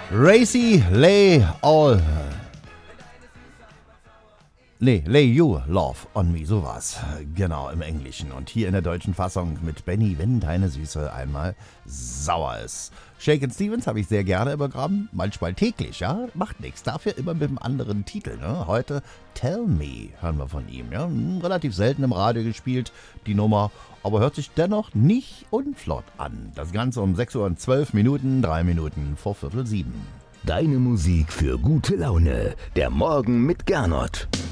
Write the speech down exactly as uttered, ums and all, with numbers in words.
Racy, lay all... Nee, lay you love on me, sowas. Genau, im Englischen. Und hier in der deutschen Fassung mit Benny, wenn deine Süße einmal sauer ist. Shakin' Stevens habe ich sehr gerne im Programm, manchmal täglich, ja, macht nichts. Dafür immer mit einem anderen Titel, ne? Heute Tell Me hören wir von ihm, ja. Relativ selten im Radio gespielt, die Nummer, aber hört sich dennoch nicht unflott an. Das Ganze um sechs Uhr und zwölf Minuten, drei Minuten vor Viertel sieben. Deine Musik für gute Laune, der Morgen mit Gernot.